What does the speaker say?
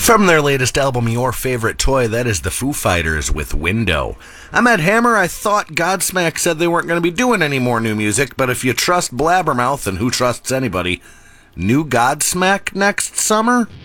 From their latest album, Your Favorite Toy, that is the Foo Fighters with Window. I'm Ed Hammer. I thought Godsmack said they weren't going to be doing any more new music, but if you trust Blabbermouth, and who trusts anybody, new Godsmack next summer?